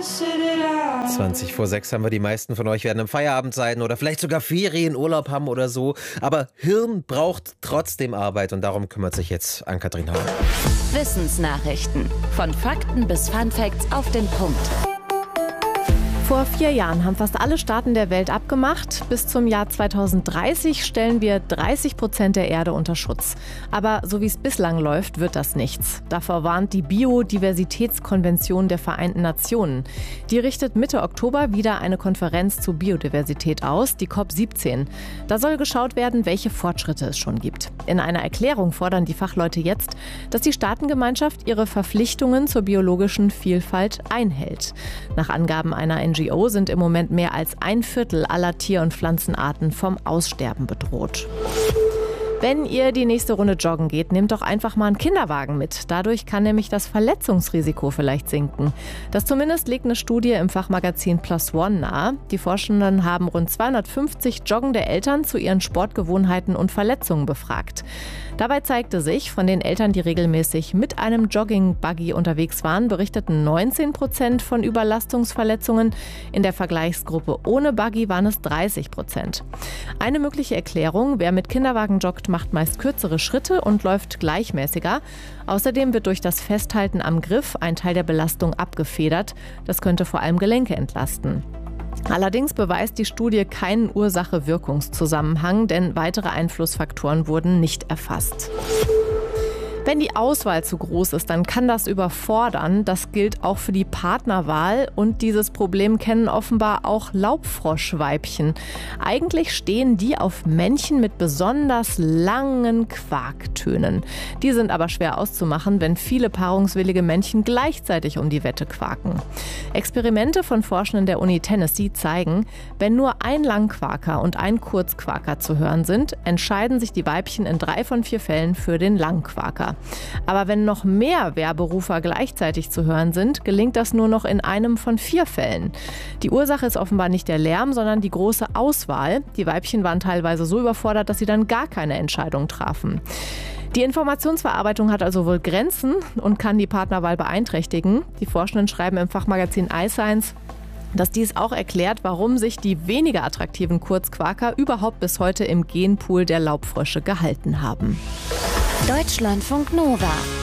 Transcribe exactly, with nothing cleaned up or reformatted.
zwanzig vor sechs haben wir, die meisten von euch werden im Feierabend sein oder vielleicht sogar Ferien, Urlaub haben oder so. Aber Hirn braucht trotzdem Arbeit und darum kümmert sich jetzt Ann-Kathrin Hauer. Wissensnachrichten. Von Fakten bis Funfacts auf den Punkt. Vor vier Jahren haben fast alle Staaten der Welt abgemacht. Bis zum Jahr zweitausenddreißig stellen wir dreißig Prozent der Erde unter Schutz. Aber so wie es bislang läuft, wird das nichts. Davor warnt die Biodiversitätskonvention der Vereinten Nationen. Die richtet Mitte Oktober wieder eine Konferenz zur Biodiversität aus, die COP siebzehn. Da soll geschaut werden, welche Fortschritte es schon gibt. In einer Erklärung fordern die Fachleute jetzt, dass die Staatengemeinschaft ihre Verpflichtungen zur biologischen Vielfalt einhält. Nach Angaben einer N G O sind im Moment mehr als ein Viertel aller Tier- und Pflanzenarten vom Aussterben bedroht. Wenn ihr die nächste Runde joggen geht, nehmt doch einfach mal einen Kinderwagen mit. Dadurch kann nämlich das Verletzungsrisiko vielleicht sinken. Das zumindest legt eine Studie im Fachmagazin Plus One nahe. Die Forschenden haben rund zweihundertfünfzig joggende Eltern zu ihren Sportgewohnheiten und Verletzungen befragt. Dabei zeigte sich, von den Eltern, die regelmäßig mit einem Jogging-Buggy unterwegs waren, berichteten neunzehn Prozent von Überlastungsverletzungen. In der Vergleichsgruppe ohne Buggy waren es dreißig Prozent. Eine mögliche Erklärung: Wer mit Kinderwagen joggt, macht meist kürzere Schritte und läuft gleichmäßiger. Außerdem wird durch das Festhalten am Griff ein Teil der Belastung abgefedert. Das könnte vor allem Gelenke entlasten. Allerdings beweist die Studie keinen Ursache-Wirkungszusammenhang, denn weitere Einflussfaktoren wurden nicht erfasst. Wenn die Auswahl zu groß ist, dann kann das überfordern. Das gilt auch für die Partnerwahl und dieses Problem kennen offenbar auch Laubfroschweibchen. Eigentlich stehen die auf Männchen mit besonders langen Quaktönen. Die sind aber schwer auszumachen, wenn viele paarungswillige Männchen gleichzeitig um die Wette quaken. Experimente von Forschenden der Uni Tennessee zeigen, wenn nur ein Langquaker und ein Kurzquaker zu hören sind, entscheiden sich die Weibchen in drei von vier Fällen für den Langquaker. Aber wenn noch mehr Werberufer gleichzeitig zu hören sind, gelingt das nur noch in einem von vier Fällen. Die Ursache ist offenbar nicht der Lärm, sondern die große Auswahl. Die Weibchen waren teilweise so überfordert, dass sie dann gar keine Entscheidung trafen. Die Informationsverarbeitung hat also wohl Grenzen und kann die Partnerwahl beeinträchtigen. Die Forschenden schreiben im Fachmagazin iScience, dass dies auch erklärt, warum sich die weniger attraktiven Kurzquaker überhaupt bis heute im Genpool der Laubfrösche gehalten haben. Deutschlandfunk Nova.